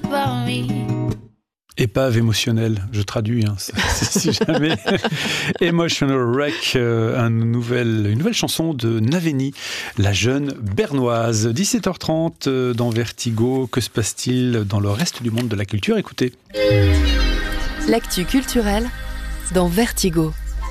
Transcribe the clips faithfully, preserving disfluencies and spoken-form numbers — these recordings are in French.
about me. Épave émotionnelle, je traduis, hein, si jamais. Emotional Wreck, euh, un nouvel, une nouvelle chanson de Naveni, la jeune bernoise. dix-sept heures trente euh, dans Vertigo. Que se passe-t-il dans le reste du monde de la culture? Écoutez. L'actu culturelle dans Vertigo.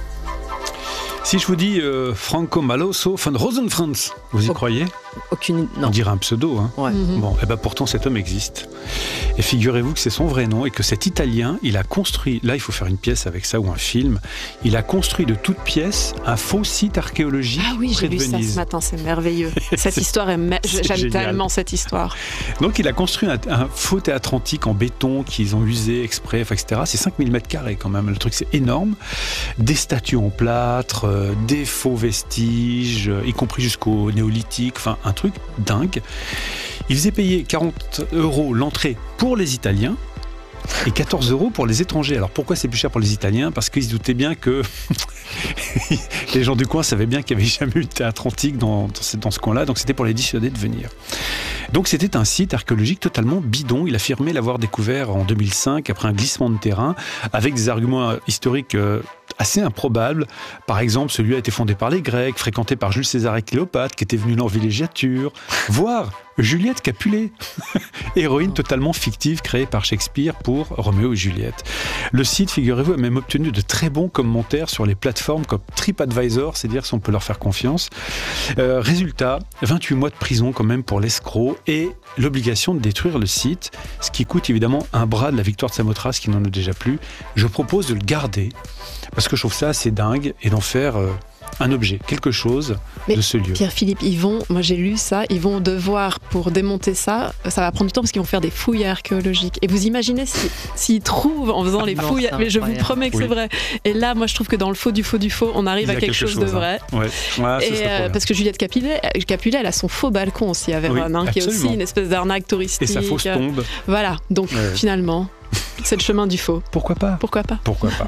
Si je vous dis euh, Franco Maloso von Rosenfranz, vous y Oh. croyez? Aucune. Non. On dirait un pseudo, hein. Ouais. Mhm. Bon, et ben pourtant cet homme existe. Et figurez-vous que c'est son vrai nom et que cet Italien, il a construit, là il faut faire une pièce avec ça ou un film, il a construit de toutes pièces un faux site archéologique Ah oui, près j'ai de lu ça Venise. ce matin, c'est merveilleux. Cette C'est- histoire est mer- c'est j'aime génial. tellement cette histoire. Donc il a construit un, un faux théâtre antique en béton qu'ils ont usé exprès, enfin, et cetera. C'est cinq mille mètres carrés quand même, le truc c'est énorme. Des statues en plâtre, euh, des faux vestiges, euh, y compris jusqu'au néolithique, enfin un truc dingue. Il faisait payer quarante euros l'entrée pour les Italiens et quatorze euros pour les étrangers. Alors pourquoi c'est plus cher pour les Italiens? Parce qu'ils se doutaient bien que les gens du coin savaient bien qu'il n'y avait jamais eu de théâtre antique dans, dans ce, dans ce coin-là, donc c'était pour les dissuader de venir. Donc c'était un site archéologique totalement bidon. Il affirmait l'avoir découvert en deux mille cinq après un glissement de terrain avec des arguments historiques euh, assez improbables. Par exemple, celui a été fondé par les Grecs, fréquenté par Jules César et Cléopâtre, qui étaient venus en villégiature, voire Juliette Capulet, héroïne totalement fictive créée par Shakespeare pour Roméo et Juliette. Le site, figurez-vous, a même obtenu de très bons commentaires sur les plateformes comme TripAdvisor, c'est dire si on peut leur faire confiance. Euh, résultat, vingt-huit mois de prison quand même pour l'escroc et l'obligation de détruire le site, ce qui coûte évidemment un bras de la victoire de Samothrace qui n'en a déjà plus. Je propose de le garder parce que je trouve ça assez dingue et d'en faire euh, un objet, quelque chose Mais de ce lieu. Pierre-Philippe, ils vont, moi j'ai lu ça, ils vont devoir, pour démonter ça, ça va prendre du temps parce qu'ils vont faire des fouilles archéologiques. Et vous imaginez si- s'ils trouvent en faisant les Non, fouilles, c'est mais je vous incroyable. promets que Oui. c'est vrai. Et là, moi je trouve que dans le faux du faux du faux, on arrive Il y à a quelque, quelque chose, de chose, hein. vrai. Ouais. Ouais, ce Et serait euh, trop bien. parce que Juliette Capulet, euh, Capulet, elle a son faux balcon aussi à Vérone, Oui, hein, qui est aussi absolument. une espèce d'arnaque touristique. Et sa fausse tombe, Voilà, donc Ouais, ouais. finalement, c'est le chemin du faux. pourquoi pas? Pourquoi pas? Pourquoi pas?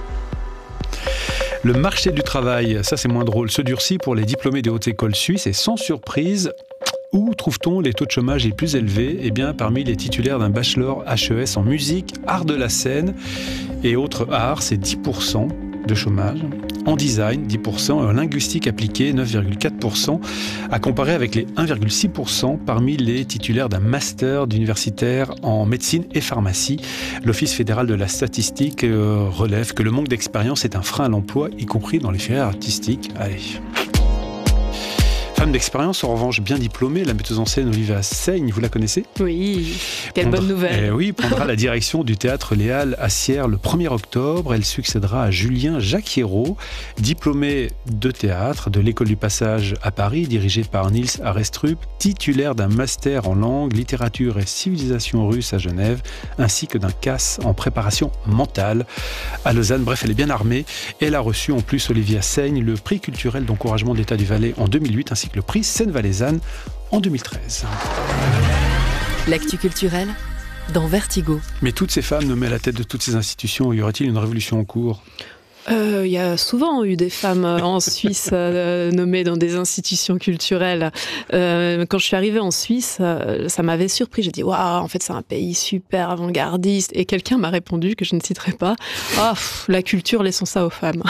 Le marché du travail, ça c'est moins drôle, se durcit pour les diplômés des hautes écoles suisses et sans surprise, où trouve-t-on les taux de chômage les plus élevés? Eh bien, parmi les titulaires d'un bachelor H E S en musique, art de la scène et autres arts, c'est dix pour cent de chômage. En design, dix pour cent. En linguistique appliquée, neuf virgule quatre pour cent. À comparer avec les un virgule six pour cent parmi les titulaires d'un master d'universitaire en médecine et pharmacie. L'Office fédéral de la statistique euh, relève que le manque d'expérience est un frein à l'emploi, y compris dans les filières artistiques. Allez. Femme d'expérience, en revanche, bien diplômée, la metteuse en scène Olivia Seigne, vous la connaissez? Oui, quelle Prendra- bonne nouvelle. Eh oui, prendra la direction du théâtre Léal à Sierre le premier octobre. Elle succédera à Julien Jacquiero, diplômé de théâtre de l'École du Passage à Paris, dirigée par Niels Arestrup, titulaire d'un master en langue, littérature et civilisation russe à Genève, ainsi que d'un C A S en préparation mentale à Lausanne. Bref, elle est bien armée. Elle a reçu en plus, Olivia Seigne, le prix culturel d'encouragement de l'État du Valais en deux mille huit, ainsi que le prix Seine-Valaisanne en deux mille treize. L'actu culturelle dans Vertigo. Mais toutes ces femmes nommées à la tête de toutes ces institutions, y aurait-il une révolution en cours? Euh, Il y a souvent eu des femmes euh, en Suisse euh, nommées dans des institutions culturelles. Euh, quand je suis arrivée en Suisse, euh, ça m'avait surpris. J'ai dit, waouh, en fait, c'est un pays super avant-gardiste. Et quelqu'un m'a répondu, que je ne citerai pas, ah, pff, la culture, laissons ça aux femmes.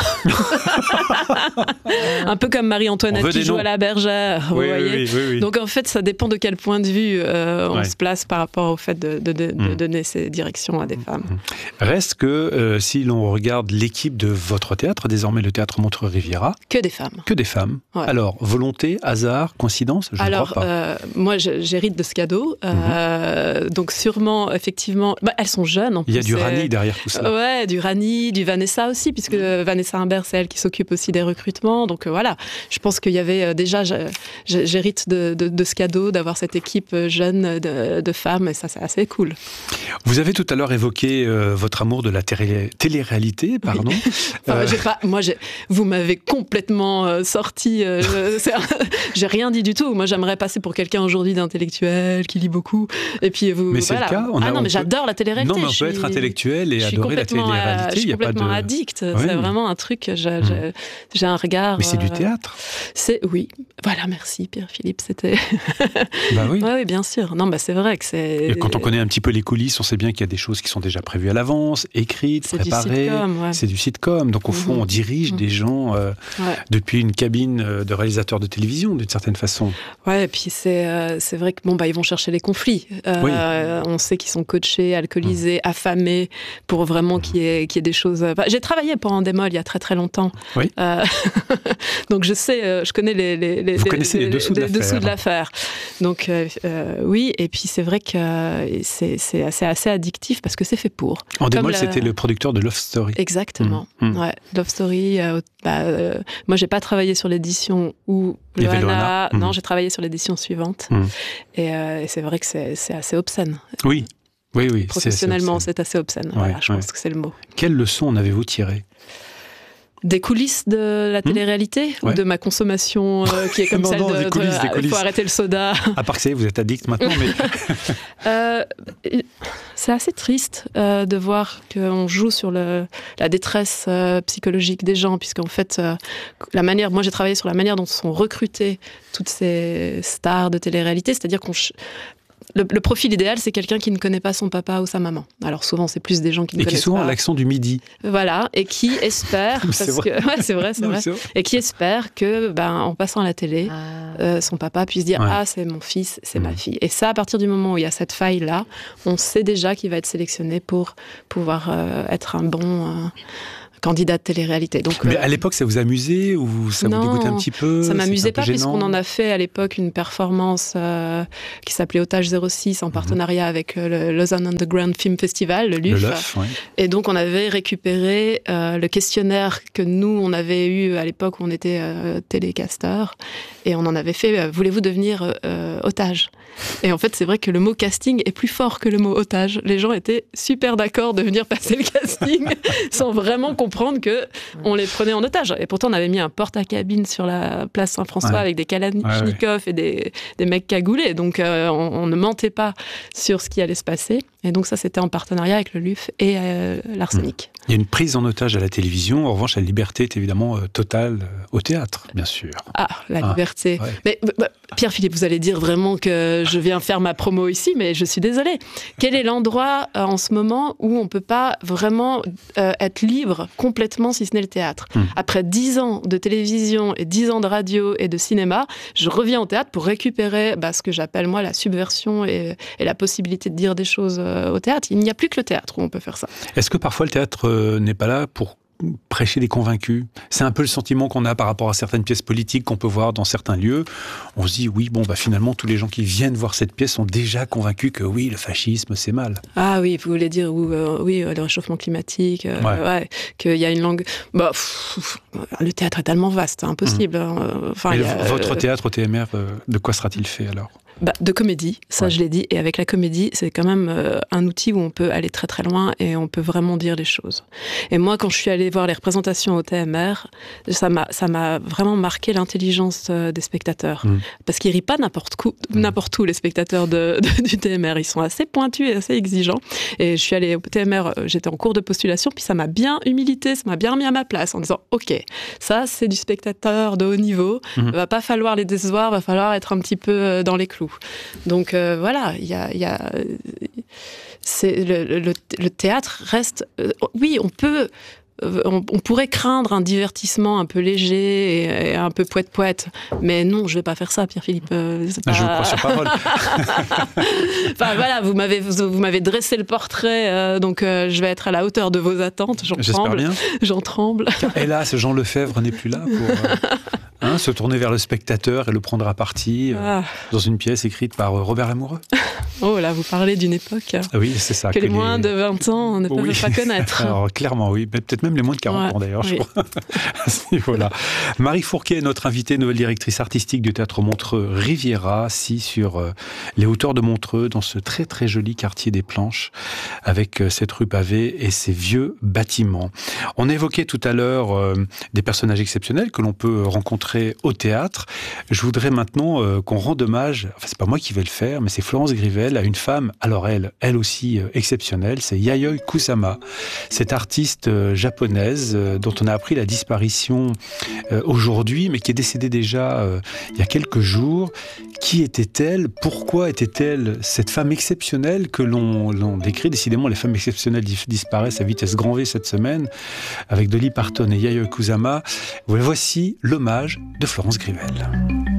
Un peu comme On Marie-Antoinette veut qui des joue noms. à la bergère, vous Oui, oui, voyez. oui, oui, oui. Donc en fait, ça dépend de quel point de vue euh, on Ouais. se place par rapport au fait de, de- de- de Mm. donner ces directions à des femmes. Reste que euh, si l'on regarde l'équipe de votre théâtre, désormais le théâtre Montreux-Riviera, Que des femmes. que des femmes. Ouais. Alors, volonté, hasard, coïncidence, je ne Alors, crois pas. euh, moi, je- j'hérite de ce cadeau. Euh, donc, sûrement, effectivement, bah, elles sont jeunes. En Il y a plus, du euh, Rani derrière tout ça. Ouais, du Rani, du Vanessa aussi, puisque Vanessa Imbert, c'est elle qui s'occupe aussi des recrutements. Donc euh, voilà, je pense qu'il y avait euh, déjà, je- je- j'hérite de, de- de ce cadeau, d'avoir cette équipe euh, jeune de, de femmes, et ça, c'est assez cool. Vous avez tout à l'heure évoqué euh, votre amour de la télé- télé-réalité, pardon. Enfin, Euh, j'ai pas, moi, j'ai, vous m'avez complètement euh, sorti. Euh, je- c'est un- j'ai rien dit du tout. Moi, j'aimerais passer pour quelqu'un aujourd'hui d'intellectuel, qui lit beaucoup. Et puis vous. Mais c'est voilà. le cas, on a- ah non, on mais peut- j'adore la télé-réalité. non, mais on Je peut suis- être intellectuel et je suis adorer la complètement, euh, télé-réalité. Je suis Il y a pas complètement de... addict. Oui. C'est vraiment un truc. Je, je- j'ai un regard. Mais c'est du euh, théâtre. C'est oui. Voilà, merci Pierre-Philippe. C'était. Bah oui. Oui, oui, bien sûr. Non, bah c'est vrai que c'est. Et quand on connaît un petit peu les coulisses, on sait bien qu'il y a des choses qui sont déjà prévues à l'avance, écrites, C'est du préparées. sitcom, ouais. C'est du sitcom. Donc au fond, Mhm. on dirige Mhm. des gens euh, Ouais. depuis une cabine euh, de réalisateur de télévision, d'une certaine façon. Ouais, et puis c'est euh, c'est vrai que bon bah ils vont chercher les conflits. Euh, Oui. On sait qu'ils sont coachés, alcoolisés, affamés pour vraiment qu'il y ait qu'il y ait des choses. Enfin, j'ai travaillé pour Endemol il y a très très longtemps. Oui. Euh, donc je sais, euh, je connais les les, les, Vous connaissez les dessous de l'affaire. dessous de l'affaire. Donc euh, euh, oui, et puis c'est vrai que euh, c'est c'est assez assez addictif parce que c'est fait pour. Endemol, la- c'était le producteur de Love Story. Exactement. Mhm. Ouais, Love Story. euh, bah, euh, moi, j'ai pas travaillé sur l'édition où Il y avait Loana. Loana. Non, Mhm. j'ai travaillé sur l'édition suivante. Mhm. Et, euh, et c'est vrai que c'est c'est assez obscène. Oui, oui, oui. c'est- Professionnellement, c'est- c'est assez obscène. Ouais, Voilà, je ouais. pense que c'est le mot. Quelle leçon en avez-vous tiré? Des coulisses de la télé-réalité Ouais. ou de ma consommation euh, qui est comme Non, celle non, de. des coulisses, de- des Il coulisses. faut arrêter le soda. À part que ça y est, vous êtes addict maintenant, mais Euh, c'est assez triste euh, de voir qu'on joue sur le, la détresse euh, psychologique des gens, puisqu'en fait, euh, la manière, moi j'ai travaillé sur la manière dont sont recrutées toutes ces stars de télé-réalité, c'est-à-dire qu'on ch- le, le profil idéal, c'est quelqu'un qui ne connaît pas son papa ou sa maman. Alors souvent, c'est plus des gens qui ne et qui connaissent souvent a pas. l'accent du midi. Voilà, et qui espèrent, Mais c'est parce vrai. que ouais, c'est vrai, c'est Non, mais vrai, c'est vrai. et qui espèrent que, ben, en passant à la télé, euh, son papa puisse dire Ouais. ah c'est mon fils, c'est Mmh. ma fille. Et ça, à partir du moment où il y a cette faille là, on sait déjà qu'il va être sélectionné pour pouvoir euh, être un bon euh, candidat de télé-réalité. Donc Mais euh, à l'époque, ça vous amusait ou ça non, vous dégoûtait un petit peu? ça C'était m'amusait un peu pas puisqu'on gênant en a fait à l'époque une performance euh, qui s'appelait Otage zéro six en partenariat avec euh, le Lausanne Underground Film Festival, le L U Le F. L U F, ouais. Et donc, on avait récupéré euh, le questionnaire que nous, on avait eu à l'époque où on était euh, télécasteur. Et on en avait fait euh, « Voulez-vous devenir euh, otage ?» Et en fait, c'est vrai que le mot casting est plus fort que le mot otage. Les gens étaient super d'accord de venir passer le casting sans vraiment comprendre que on les prenait en otage. Et pourtant, on avait mis un porte-à-cabine sur la place Saint-François Ouais. avec des Kalachnikov Ouais, ouais. et des, des mecs cagoulés. Donc, euh, on, on ne mentait pas sur ce qui allait se passer. Et donc, ça, c'était en partenariat avec le L U F et euh, l'Arsenic. Il y a une prise en otage à la télévision. En revanche, la liberté est évidemment euh, totale euh, au théâtre, bien sûr. Ah, la Ah, liberté. ouais. Mais bah, Pierre-Philippe, vous allez dire vraiment que je viens faire ma promo ici, mais je suis désolée. Quel est l'endroit euh, en ce moment où on ne peut pas vraiment euh, être libre complètement si ce n'est le théâtre? Hmm. Après dix ans de télévision et dix ans de radio et de cinéma, je reviens au théâtre pour récupérer bah, ce que j'appelle moi la subversion et, et la possibilité de dire des choses euh, au théâtre. Il n'y a plus que le théâtre où on peut faire ça. Est-ce que parfois le théâtre euh, n'est pas là pour prêcher les convaincus? C'est un peu le sentiment qu'on a par rapport à certaines pièces politiques qu'on peut voir dans certains lieux. On se dit, oui, bon, bah finalement, tous les gens qui viennent voir cette pièce sont déjà convaincus que oui, le fascisme, c'est mal. Ah oui, vous voulez dire ou, euh, oui, euh, le réchauffement climatique, euh, Ouais. ouais, qu'il y a une langue. Bah, pff, le théâtre est tellement vaste, c'est impossible. hein. Enfin, Et il y a, votre euh, théâtre au T M R, euh, de quoi sera-t-il fait alors? bah, de comédie, ça Ouais. je l'ai dit. Et avec la comédie, c'est quand même euh, un outil où on peut aller très très loin et on peut vraiment dire les choses. Et moi, quand je suis allée voir les représentations au T M R, ça m'a ça m'a vraiment marqué l'intelligence euh, des spectateurs, Mm. parce qu'ils rient pas n'importe où, n'importe où les spectateurs de, de- du T M R. Ils sont assez pointus et assez exigeants. Et je suis allée au T M R, euh, j'étais en cours de postulation, puis ça m'a bien humilité, ça m'a bien remis à ma place en disant, ok, ça c'est du spectateur de haut niveau. Mhm. Va pas falloir les décevoir, va falloir être un petit peu euh, dans les clous. Donc euh, voilà, il y a, il y a euh, c'est le, le, le théâtre reste. euh, oui, on peut. euh, On, on pourrait craindre un divertissement un peu léger et, et un peu poète-poète, mais non, je vais pas faire ça, Pierre-Philippe. euh, c'est Je vous pas- crois sur parole. Enfin voilà, vous m'avez vous, vous m'avez dressé le portrait, euh, donc euh, je vais être à la hauteur de vos attentes. J'en J'espère tremble, bien. j'en tremble. Hélas, Jean Lefebvre n'est plus là pour euh, hein, se tourner vers le spectateur et le prendre à partie euh, Ah. dans une pièce écrite par euh, Robert Lamoureux. Oh là, vous parlez d'une époque oui, c'est ça, que, que les les moins de vingt ans ne peuvent oui. pas connaître. Alors clairement, oui, mais peut-être même les moins de quarante ouais, ans d'ailleurs, oui. je crois, à ce niveau-là. Marie Fourquet est notre invitée, nouvelle directrice artistique du théâtre Montreux Riviera, assis sur euh, les hauteurs de Montreux, dans ce très très joli quartier des Planches, avec euh, cette rue pavée et ces vieux bâtiments. On évoquait tout à l'heure euh, des personnages exceptionnels que l'on peut rencontrer au théâtre. Je voudrais maintenant euh, qu'on rende hommage, enfin c'est pas moi qui vais le faire, mais c'est Florence Grivel, à une femme, alors elle, elle aussi euh, exceptionnelle, c'est Yayoi Kusama, cette artiste euh, japonaise euh, dont on a appris la disparition euh, aujourd'hui, mais qui est décédée déjà euh, il y a quelques jours. Qui était-elle? Pourquoi était-elle cette femme exceptionnelle que l'on, l'on décrit? Décidément, les femmes exceptionnelles disparaissent à vitesse grand V cette semaine, avec Dolly Parton et Yayoi Kusama. Voici l'hommage de Florence Grivel.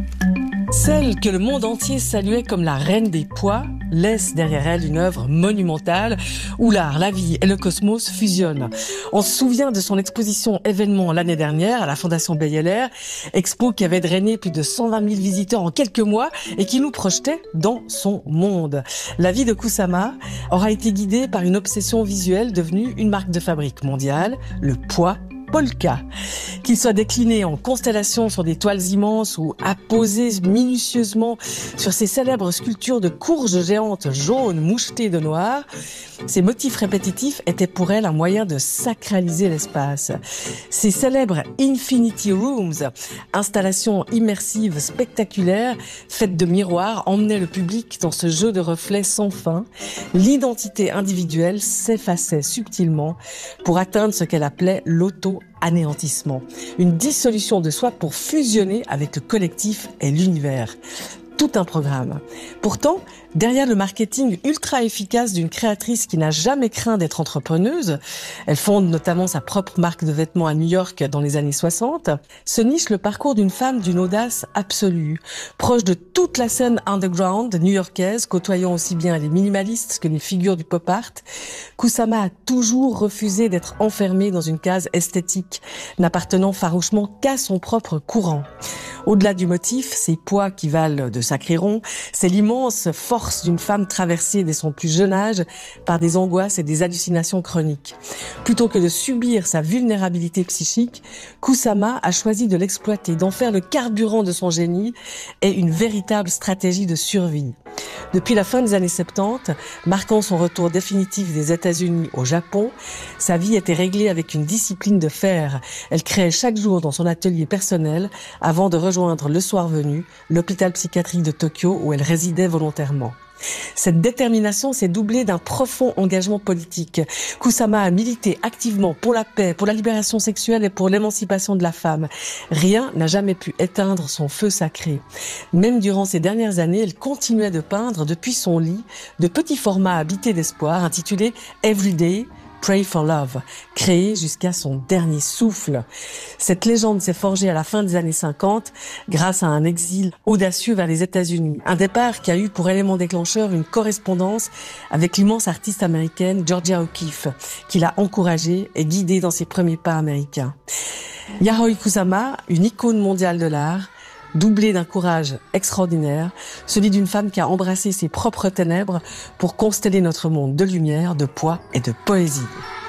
Celle que le monde entier saluait comme la reine des pois laisse derrière elle une œuvre monumentale où l'art, la vie et le cosmos fusionnent. On se souvient de son exposition événement l'année dernière à la Fondation Beyeler, expo qui avait drainé plus de cent vingt mille visiteurs en quelques mois et qui nous projetait dans son monde. La vie de Kusama aura été guidée par une obsession visuelle devenue une marque de fabrique mondiale, le pois polka. Qu'il soit décliné en constellations sur des toiles immenses ou apposé minutieusement sur ces célèbres sculptures de courges géantes jaunes mouchetées de noir, ces motifs répétitifs étaient pour elle un moyen de sacraliser l'espace. Ces célèbres Infinity Rooms, installations immersives spectaculaires faites de miroirs, emmenaient le public dans ce jeu de reflets sans fin. L'identité individuelle s'effaçait subtilement pour atteindre ce qu'elle appelait l'auto-anéantissement. Une dissolution de soi pour fusionner avec le collectif et l'univers. Tout un programme. Pourtant, derrière le marketing ultra efficace d'une créatrice qui n'a jamais craint d'être entrepreneuse, elle fonde notamment sa propre marque de vêtements à New York dans les années soixante, se niche le parcours d'une femme d'une audace absolue, proche de toute la scène underground new-yorkaise, côtoyant aussi bien les minimalistes que les figures du pop art. Kusama a toujours refusé d'être enfermée dans une case esthétique, n'appartenant farouchement qu'à son propre courant. Au-delà du motif, ces poids qui valent de sacrés ronds, c'est l'immense force d'une femme traversée dès son plus jeune âge par des angoisses et des hallucinations chroniques. Plutôt que de subir sa vulnérabilité psychique, Kusama a choisi de l'exploiter, d'en faire le carburant de son génie et une véritable stratégie de survie. Depuis la fin des années soixante-dix, marquant son retour définitif des États-Unis au Japon, sa vie était réglée avec une discipline de fer. Elle créait chaque jour dans son atelier personnel avant de rejoindre le soir venu l'hôpital psychiatrique de Tokyo où elle résidait volontairement. Cette détermination s'est doublée d'un profond engagement politique. Kusama a milité activement pour la paix, pour la libération sexuelle et pour l'émancipation de la femme. Rien n'a jamais pu éteindre son feu sacré. Même durant ces dernières années, elle continuait de peindre depuis son lit de petits formats habités d'espoir intitulés Everyday Pray for Love, créé jusqu'à son dernier souffle. Cette légende s'est forgée à la fin des années cinquante grâce à un exil audacieux vers les États-Unis. Un départ qui a eu pour élément déclencheur une correspondance avec l'immense artiste américaine Georgia O'Keeffe, qui l'a encouragée et guidée dans ses premiers pas américains. Yayoi Kusama, une icône mondiale de l'art, doublé d'un courage extraordinaire, celui d'une femme qui a embrassé ses propres ténèbres pour consteller notre monde de lumière, de poids et de poésie.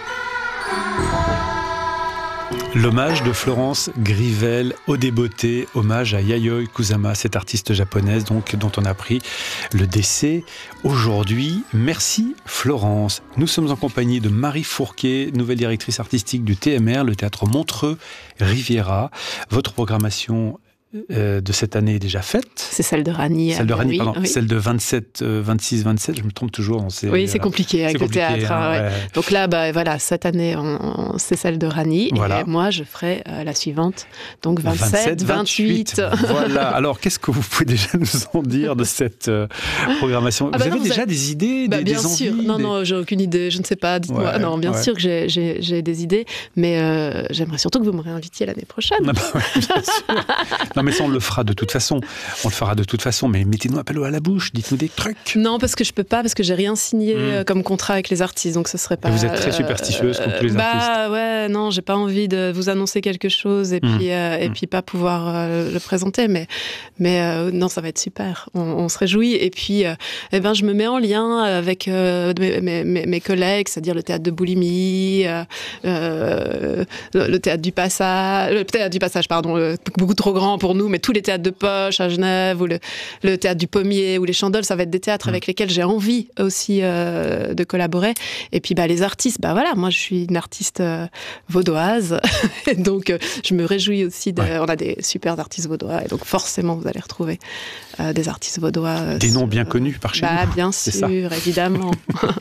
L'hommage de Florence Grivel au débeauté, hommage à Yayoi Kusama, cette artiste japonaise donc, dont on a appris le décès aujourd'hui. Merci Florence. Nous sommes en compagnie de Marie Fourquet, nouvelle directrice artistique du T M R, le théâtre Montreux Riviera. Votre programmation Euh, de cette année est déjà faite. C'est celle de Rani. Celle de Rani, oui, pardon. Oui. Celle de vingt-sept, vingt-six, vingt-sept, je me trompe toujours. On sait, oui, c'est compliqué avec c'est le théâtre. hein, ouais. Ouais. Donc là, bah, voilà, cette année, on, on, c'est celle de Rani. Voilà. Et moi, je ferai euh, la suivante. Donc vingt-sept, vingt-huit. Voilà. Alors, qu'est-ce que vous pouvez déjà nous en dire de cette euh, programmation ah bah Vous non, avez vous déjà avez... des idées, bah, des, bien des sûr. envies Non, des... non, j'ai aucune idée. Je ne sais pas. Dites-moi. Ouais, non, bien ouais. sûr que j'ai, j'ai, j'ai des idées. Mais euh, j'aimerais surtout que vous me réinvitiez l'année prochaine. Ah bah ouais, bien sûr. Non, Non, mais ça, on le fera de toute façon. On le fera de toute façon. Mais mettez-nous un peu l'eau à la bouche. Dites-nous des trucs. Non, parce que je peux pas, parce que j'ai rien signé Mmh. comme contrat avec les artistes, donc ce serait pas. Et vous êtes très superstitieuse comme tous les bah, artistes. Bah ouais, non, j'ai pas envie de vous annoncer quelque chose et Mmh. puis euh, et Mmh. puis pas pouvoir euh, le présenter, mais mais euh, non, ça va être super. On, on se réjouit et puis euh, eh ben je me mets en lien avec euh, mes, mes, mes collègues, c'est-à-dire le théâtre de Boulimie, euh, euh, le, le théâtre du Passage, le théâtre du Passage, pardon, euh, beaucoup trop grand pour nous, mais tous les théâtres de poche à Genève ou le, le théâtre du Pommier ou les Chandoles, ça va être des théâtres mmh. avec lesquels j'ai envie aussi euh, de collaborer. Et puis bah les artistes, bah voilà, moi je suis une artiste euh, vaudoise, et donc euh, je me réjouis aussi. De, ouais. On a des super artistes vaudois, et donc forcément vous allez retrouver euh, des artistes vaudois. Euh, des noms sur, bien connus par chez bah, nous. Bien sûr, évidemment.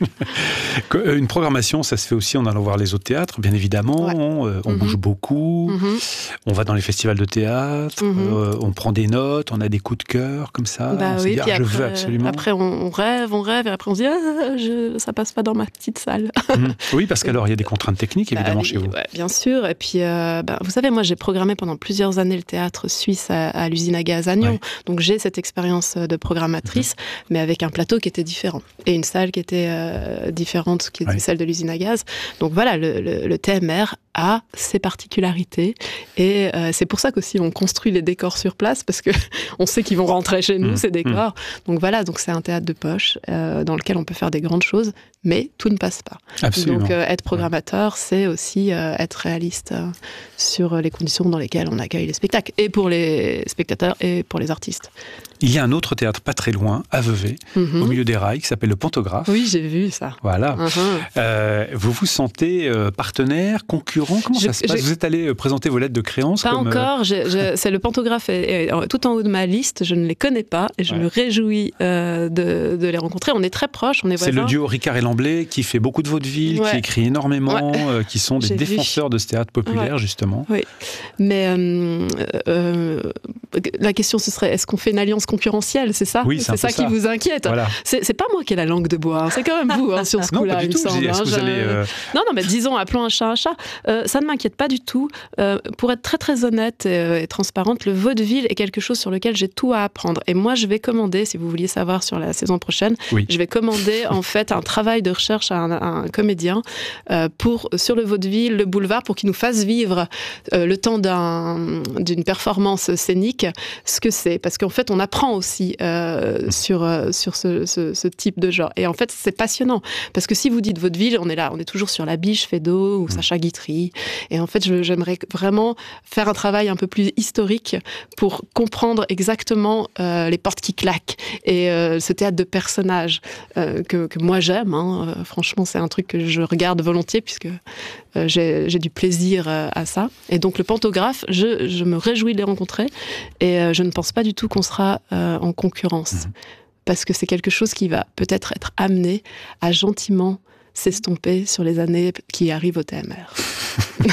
Une programmation, ça se fait aussi en allant voir les autres théâtres, bien évidemment. Ouais. On, euh, on mm-hmm. bouge beaucoup, mm-hmm. on va dans les festivals de théâtre, mm-hmm. euh, on prend des notes, on a des coups de cœur comme ça. Bah on oui, se dit, ah, après, je veux absolument. Après, on rêve, on rêve, et après on se dit, ah, je, ça passe pas dans ma petite salle. Mmh. Oui, parce qu'alors il y a des contraintes techniques évidemment bah, chez vous. Ouais, bien sûr. Et puis, euh, bah, vous savez, moi j'ai programmé pendant plusieurs années le théâtre suisse à, à l'usine à gaz à Nyon. Ouais. Donc j'ai cette expérience de programmatrice, mmh. mais avec un plateau qui était différent et une salle qui était euh, différente, qui était ouais. celle de l'usine à gaz. Donc voilà, le, le, le T M R a ses particularités et euh, c'est pour ça qu'aussi on construit les décors sur place parce que on sait qu'ils vont rentrer chez nous mmh. ces décors. Mmh. Donc voilà, donc c'est un théâtre de poche euh, dans lequel on peut faire des grandes choses, mais tout ne passe pas. Absolument. Donc euh, être programmateur, c'est aussi euh, être réaliste euh, sur les conditions dans lesquelles on accueille les spectacles, et pour les spectateurs et pour les artistes. Il y a un autre théâtre pas très loin, à Vevey, mmh. au milieu des rails, qui s'appelle le Pantographe. Oui, j'ai vu ça. Voilà. Mmh. Euh, vous vous sentez euh, partenaire, concurrent? Comment je, ça se passe? Vous êtes allé présenter vos lettres de créance? Pas comme, encore. Euh... Je, je, c'est le Pantographe est, est tout en haut de ma liste. Je ne les connais pas et je ouais. me réjouis euh, de, de les rencontrer. On est très proches, on est voisins. C'est le duo Ricard et Lamblay qui fait beaucoup de vaudeville, ouais. qui écrit énormément, ouais. euh, qui sont des j'ai défenseurs vu. de ce théâtre populaire, ouais. justement. Oui. Mais euh, euh, la question, ce serait, est-ce qu'on fait une alliance concurrentielle? C'est ça? Oui, c'est, c'est ça, ça qui vous inquiète. Voilà. C'est, c'est pas moi qui ai la langue de bois, hein. C'est quand même vous hein, sur ce coup-là, il me semble. Hein, je... allez, euh... Non, non, mais disons, appelons un chat un chat. Euh, ça ne m'inquiète pas du tout. Euh, pour être très très honnête et, et transparente, le vaudeville est quelque chose sur lequel j'ai tout à apprendre. Et moi, je vais commander, si vous vouliez savoir sur la saison prochaine, oui. je vais commander en fait un travail de recherche à un, à un comédien euh, pour sur le vaudeville, le boulevard, pour qu'il nous fasse vivre euh, le temps d'un, d'une performance scénique, ce que c'est. Parce qu'en fait, on apprend aussi euh, sur, euh, sur ce, ce, ce type de genre. Et en fait, c'est passionnant. Parce que si vous dites vaudeville, on est là, on est toujours sur La Biche, Feydeau ou Sacha Guitry. Et en fait, je, j'aimerais vraiment faire un travail un peu plus historique pour comprendre exactement euh, les portes qui claquent et euh, ce théâtre de personnages euh, que, que moi j'aime. Hein. Euh, franchement, c'est un truc que je regarde volontiers puisque euh, j'ai, j'ai du plaisir euh, à ça. Et donc, le Pantographe, je, je me réjouis de les rencontrer et euh, je ne pense pas du tout qu'on sera euh, en concurrence. Mmh. Parce que c'est quelque chose qui va peut-être être amené à gentiment s'estomper sur les années qui arrivent au T M R.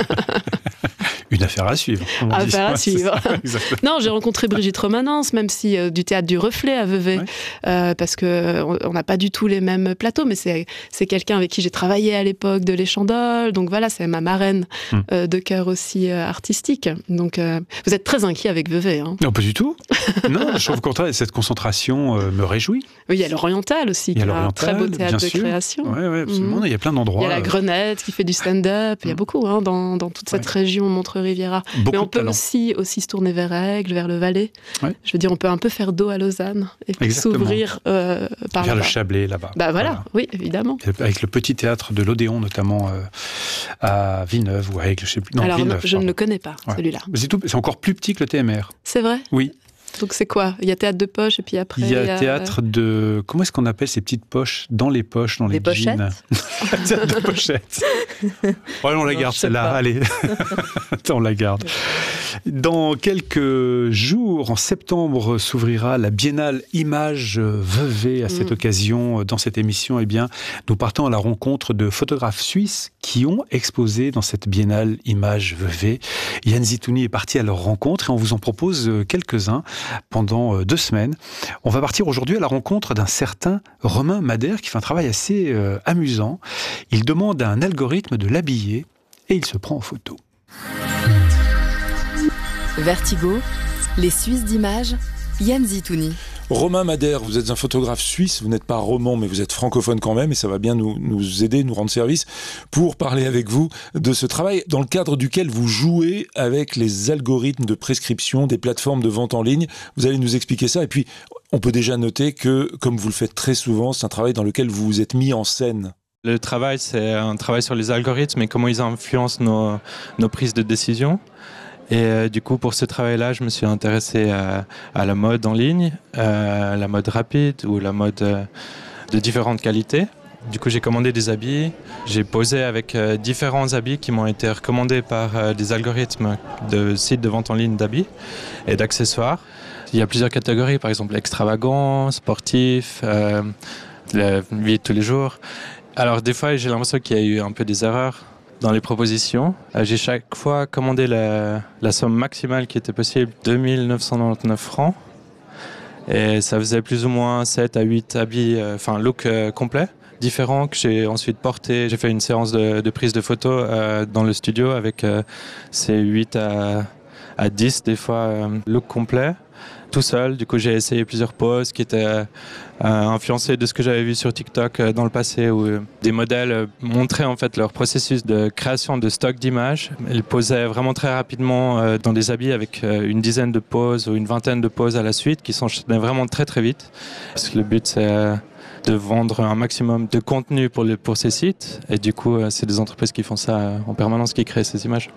Une affaire à suivre. Affaire à suivre. Ça, non, j'ai rencontré Brigitte Romanence, même si euh, du théâtre du Reflet à Vevey, ouais. euh, parce que on n'a pas du tout les mêmes plateaux, mais c'est c'est quelqu'un avec qui j'ai travaillé à l'époque de Les Chandoles, donc voilà, c'est ma marraine hum. euh, de cœur aussi euh, artistique. Donc euh, vous êtes très inquiet avec Vevey. Hein. Non, pas du tout. Non, je trouve qu'au contraire, cette concentration euh, me réjouit. Oui, il y a l'Oriental aussi, qui est un très beau théâtre de sûr. création. Oui, ouais, absolument. Mmh. Il y a plein d'endroits. Il y a la Grenette qui fait du stand-up. Mmh. Il y a beaucoup hein, dans, dans toute cette ouais. région Montreux-Riviera. Beaucoup Mais on peut aussi, aussi se tourner vers Aigle, vers le Valais. Ouais. Je veux dire, on peut un peu faire dos à Lausanne et puis Exactement. s'ouvrir euh, par vers là-bas. le Chablais, là-bas. Bah voilà, voilà. oui, évidemment. Avec le petit théâtre de l'Odéon, notamment euh, à Villeneuve ou à Aigle, je ne sais plus. Non, Alors, Villeneuve, non, je pardon. ne le connais pas, ouais. celui-là. C'est, tout, c'est encore plus petit que le T M R. C'est vrai ? Oui. Donc c'est quoi ? Il y a théâtre de poche et puis après... Il y a, il y a théâtre de... Comment est-ce qu'on appelle ces petites poches dans les poches, dans les, les jeans ? Théâtre de pochettes. Ouais, on la non, garde celle-là, pas. Allez. On la garde. Dans quelques jours, en septembre, s'ouvrira la Biennale Images Vevey. À cette mmh. occasion, dans cette émission, eh bien, nous partons à la rencontre de photographes suisses qui ont exposé dans cette Biennale Images Vevey. Yann Zitouni est parti à leur rencontre et on vous en propose quelques-uns pendant deux semaines. On va partir aujourd'hui à la rencontre d'un certain Romain Madère qui fait un travail assez euh, amusant. Il demande à un algorithme de l'habiller et il se prend en photo. Vertigo, Les Suisses d'images, Yann Zitouni. Romain Madère, vous êtes un photographe suisse, vous n'êtes pas roman mais vous êtes francophone quand même et ça va bien nous, nous aider, nous rendre service pour parler avec vous de ce travail dans le cadre duquel vous jouez avec les algorithmes de prescription des plateformes de vente en ligne. Vous allez nous expliquer ça et puis on peut déjà noter que, comme vous le faites très souvent, c'est un travail dans lequel vous vous êtes mis en scène. Le travail, c'est un travail sur les algorithmes et comment ils influencent nos, nos prises de décision. Et euh, du coup, pour ce travail-là, je me suis intéressé à, à la mode en ligne, euh, la mode rapide ou la mode euh, de différentes qualités. Du coup, j'ai commandé des habits. J'ai posé avec euh, différents habits qui m'ont été recommandés par euh, des algorithmes de sites de vente en ligne d'habits et d'accessoires. Il y a plusieurs catégories, par exemple extravagant, sportif, euh, la vie de tous les jours. Alors des fois, j'ai l'impression qu'il y a eu un peu des erreurs dans les propositions. J'ai chaque fois commandé la, la somme maximale qui était possible, deux mille neuf cent quatre-vingt-dix-neuf francs. Et ça faisait plus ou moins sept à huit habits, euh, enfin look euh, complet, différents que j'ai ensuite portés. J'ai fait une séance de, de prise de photos euh, dans le studio avec euh, ces huit à, à dix des fois euh, look complet. Tout seul, du coup j'ai essayé plusieurs poses qui étaient euh, influencées de ce que j'avais vu sur TikTok euh, dans le passé où euh, des modèles euh, montraient en fait leur processus de création de stock d'images. Ils posaient vraiment très rapidement euh, dans des habits avec euh, une dizaine de poses ou une vingtaine de poses à la suite qui s'enchaînaient vraiment très très vite. Parce que le but c'est euh, de vendre un maximum de contenu pour, le, pour ces sites et du coup euh, c'est des entreprises qui font ça euh, en permanence qui créent ces images.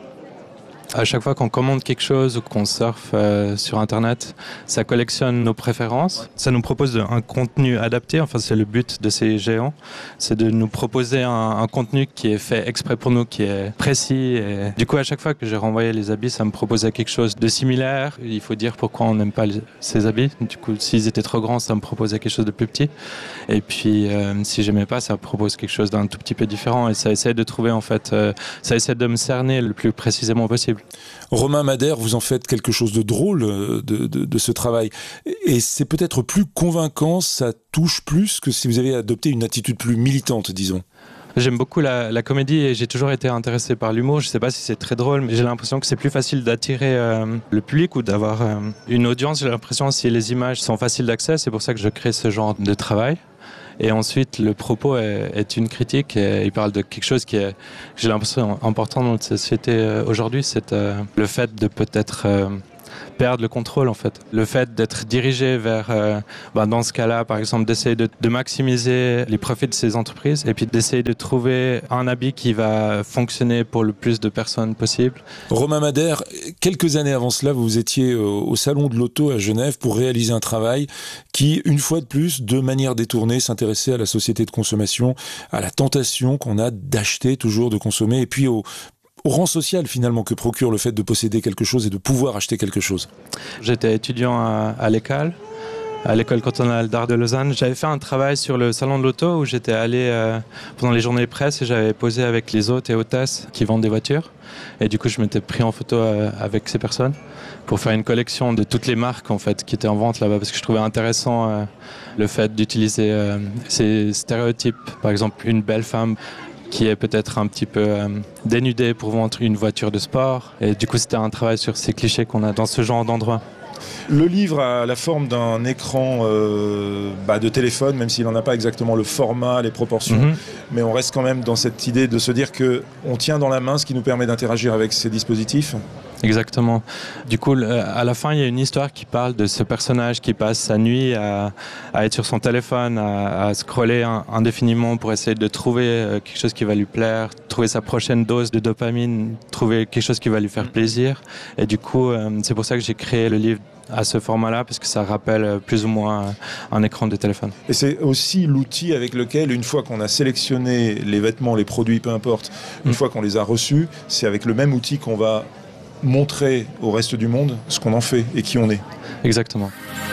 À chaque fois qu'on commande quelque chose ou qu'on surfe euh, sur Internet, ça collectionne nos préférences. Ça nous propose un contenu adapté. Enfin, c'est le but de ces géants. C'est de nous proposer un, un contenu qui est fait exprès pour nous, qui est précis. Et du coup, à chaque fois que j'ai renvoyé les habits, ça me proposait quelque chose de similaire. Il faut dire pourquoi on n'aime pas les, ces habits. Du coup, s'ils étaient trop grands, ça me proposait quelque chose de plus petit. Et puis, euh, si j'aimais pas, ça me propose quelque chose d'un tout petit peu différent. Et ça essaie de trouver, en fait, euh, ça essaie de me cerner le plus précisément possible. Romain Madère, vous en faites quelque chose de drôle de, de, de ce travail. Et c'est peut-être plus convaincant, ça touche plus que si vous avez adopté une attitude plus militante, disons. J'aime beaucoup la, la comédie et j'ai toujours été intéressé par l'humour. Je ne sais pas si c'est très drôle, mais j'ai l'impression que c'est plus facile d'attirer euh, le public ou d'avoir euh, une audience. J'ai l'impression si les images sont faciles d'accès, c'est pour ça que je crée ce genre de travail. Et ensuite, le propos est, est une critique et il parle de quelque chose qui est, j'ai l'impression, important dans notre société aujourd'hui, c'est euh, le fait de peut-être euh, perdre le contrôle en fait. Le fait d'être dirigé vers, euh, ben dans ce cas-là, par exemple, d'essayer de, de maximiser les profits de ces entreprises et puis d'essayer de trouver un habit qui va fonctionner pour le plus de personnes possible. Romain Madère, quelques années avant cela, vous étiez au Salon de l'Auto à Genève pour réaliser un travail qui, une fois de plus, de manière détournée, s'intéressait à la société de consommation, à la tentation qu'on a d'acheter toujours, de consommer, et puis au au rang social finalement que procure le fait de posséder quelque chose et de pouvoir acheter quelque chose. J'étais étudiant à, à l'école, à l'école cantonale d'art de Lausanne. J'avais fait un travail sur le salon de l'auto où j'étais allé euh, pendant les journées de presse et j'avais posé avec les hôtes et hôtesses qui vendent des voitures. Et du coup, je m'étais pris en photo euh, avec ces personnes pour faire une collection de toutes les marques en fait qui étaient en vente là-bas parce que je trouvais intéressant euh, le fait d'utiliser euh, ces stéréotypes. Par exemple, une belle femme qui est peut-être un petit peu euh, dénudée pour vendre une voiture de sport. Et du coup, c'était un travail sur ces clichés qu'on a dans ce genre d'endroit. Le livre a la forme d'un écran euh, bah, de téléphone, même s'il n'en a pas exactement le format, les proportions. Mm-hmm. Mais on reste quand même dans cette idée de se dire qu'on tient dans la main ce qui nous permet d'interagir avec ces dispositifs. Exactement. Du coup, à la fin, il y a une histoire qui parle de ce personnage qui passe sa nuit à, à être sur son téléphone, à, à scroller indéfiniment pour essayer de trouver quelque chose qui va lui plaire, trouver sa prochaine dose de dopamine, trouver quelque chose qui va lui faire plaisir. Et du coup, c'est pour ça que j'ai créé le livre à ce format-là, parce que ça rappelle plus ou moins un écran de téléphone. Et c'est aussi l'outil avec lequel, une fois qu'on a sélectionné les vêtements, les produits, peu importe, une mmh. fois qu'on les a reçus, c'est avec le même outil qu'on va montrer au reste du monde ce qu'on en fait et qui on est. Exactement.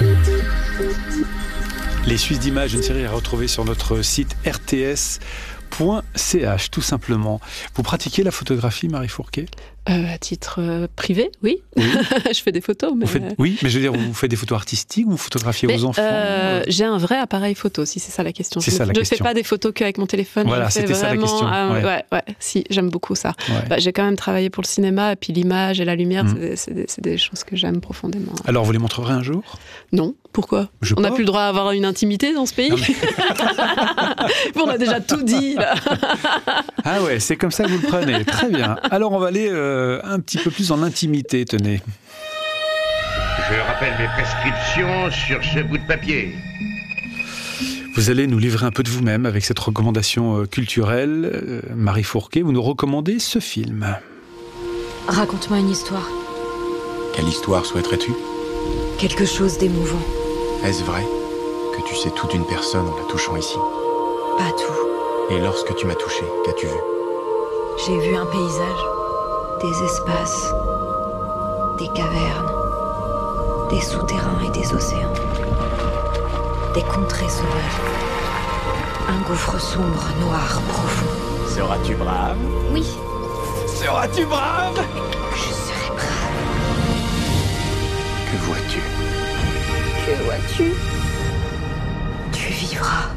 Les Suisses d'images, une série à retrouver sur notre site r t s point c h, tout simplement. Vous pratiquez la photographie, Marie Fourquet ? Euh, à titre euh, privé, oui. oui. Je fais des photos. Mais... Vous faites, oui, mais je veux dire, vous faites des photos artistiques ou vous photographiez mais, vos enfants euh, euh... J'ai un vrai appareil photo, si c'est ça la question. C'est je ça la je question. fais pas des photos qu'avec mon téléphone. Voilà, je fais c'était vraiment, ça la question. Ah, ouais. ouais, ouais, si, j'aime beaucoup ça. Ouais. Bah, j'ai quand même travaillé pour le cinéma, et puis l'image et la lumière, Mmh. c'est, des, c'est, des, c'est des choses que j'aime profondément. Alors, vous les montrerez un jour? Non, pourquoi? Je On n'a pas. plus le droit à avoir une intimité dans ce pays. Mais... On a déjà tout dit, là. Ah ouais, c'est comme ça que vous le prenez. Très bien. Alors, on va aller euh, un petit peu plus dans l'intimité, tenez. Je rappelle mes prescriptions sur ce bout de papier. Vous allez nous livrer un peu de vous-même avec cette recommandation euh, culturelle. Euh, Marie Fourquet, vous nous recommandez ce film. Raconte-moi une histoire. Quelle histoire souhaiterais-tu? Quelque chose d'émouvant. Est-ce vrai que tu sais tout d'une personne en la touchant ici? Pas tout. Et lorsque tu m'as touché, qu'as-tu vu? J'ai vu un paysage, des espaces, des cavernes, des souterrains et des océans, des contrées sauvages, un gouffre sombre, noir, profond. Seras-tu brave? Oui, Seras-tu brave? je serai brave. Que vois-tu? Que vois-tu? Tu vivras.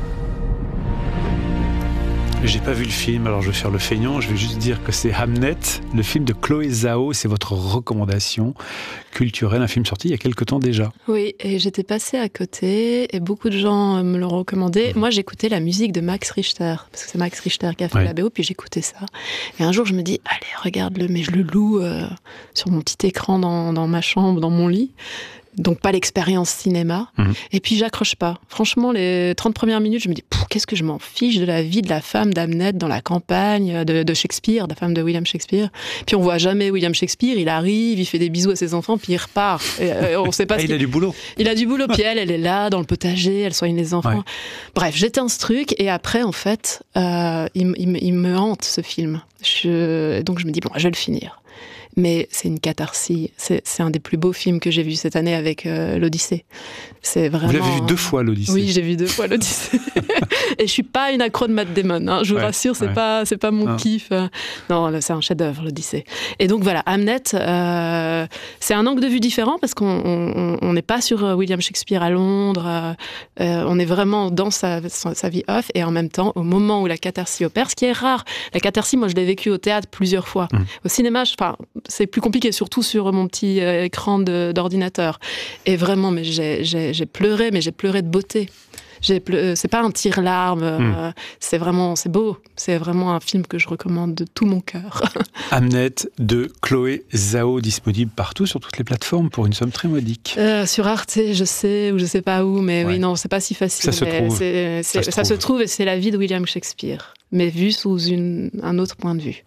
J'ai pas vu le film, alors je vais faire le feignant. Je vais juste dire que c'est Hamnet, le film de Chloé Zhao. C'est votre recommandation culturelle, un film sorti il y a quelque temps déjà. Oui, et j'étais passée à côté, et beaucoup de gens me l'ont recommandé. Mmh. Moi, j'écoutais la musique de Max Richter, parce que c'est Max Richter qui a fait ouais. la B O, puis j'écoutais ça. Et un jour, je me dis, allez, regarde-le, mais je le loue euh, sur mon petit écran dans, dans ma chambre, dans mon lit. Donc pas l'expérience cinéma. Mmh. Et puis j'accroche pas. Franchement, les trente premières minutes, je me dis, qu'est-ce que je m'en fiche de la vie de la femme d'Hamnet dans la campagne, de, de Shakespeare, de la femme de William Shakespeare. Puis on voit jamais William Shakespeare, il arrive, il fait des bisous à ses enfants, puis il repart. Et, euh, on sait pas. Et il a du boulot. Il a du boulot, puis elle, elle est là, dans le potager, elle soigne les enfants. Ouais. Bref, j'éteins ce truc, et après, en fait, euh, il, il, il me hante, ce film. Je, donc je me dis, bon, je vais le finir. Mais c'est une catharsis. C'est, c'est un des plus beaux films que j'ai vu cette année avec euh, l'Odyssée. C'est vraiment... Vous l'avez vu deux fois, l'Odyssée? Oui, j'ai vu deux fois l'Odyssée. Et je suis pas une accro de Matt Damon. Hein. Je vous ouais, rassure, c'est ouais. pas, c'est pas mon non. kiff. Non, là, c'est un chef-d'œuvre, l'Odyssée. Et donc voilà, Hamnet, euh, c'est un angle de vue différent parce qu'on n'est pas sur William Shakespeare à Londres. Euh, on est vraiment dans sa, sa, sa vie off. Et en même temps, au moment où la catharsis opère, ce qui est rare. La catharsis, moi, je l'ai vécu au théâtre plusieurs fois. Mmh. Au cinéma, enfin, c'est plus compliqué, surtout sur mon petit euh, écran de, d'ordinateur. Et vraiment, mais j'ai, j'ai, j'ai pleuré, mais j'ai pleuré de beauté. J'ai pleu... C'est pas un tire-larme, mmh. euh, c'est vraiment, c'est beau. C'est vraiment un film que je recommande de tout mon cœur. Hamnet de Chloé Zhao, disponible partout sur toutes les plateformes pour une somme très modique. Euh, sur Arte, je sais, ou je sais pas où, mais ouais. oui, non, c'est pas si facile. Ça se trouve. C'est, c'est, ça, se, ça trouve. se trouve, et c'est la vie de William Shakespeare, mais vue sous une, un autre point de vue.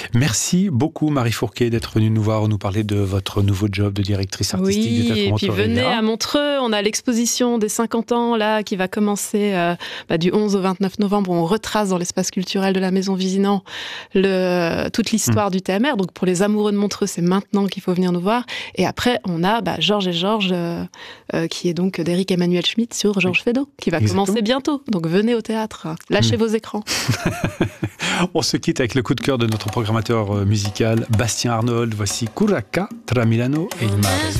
Merci beaucoup, Marie Fourquet, d'être venue nous voir, nous parler de votre nouveau job de directrice artistique oui, du Théâtre et puis venez à Montreux, on a l'exposition des cinquante ans, là, qui va commencer euh, bah, du onze au vingt-neuf novembre. On retrace dans l'espace culturel de la Maison Visinant le, toute l'histoire mmh. du T M R. Donc pour les amoureux de Montreux, c'est maintenant qu'il faut venir nous voir. Et après, on a bah, Georges et Georges, euh, euh, qui est donc d'Éric Emmanuel Schmitt sur Georges Feydeau, qui va Exactement. commencer bientôt. Donc venez au théâtre, lâchez mmh. vos écrans. On se quitte avec le coup de cœur de notre programmateur musical Bastien Arnold. Voici Curacca tra Milano et il mare.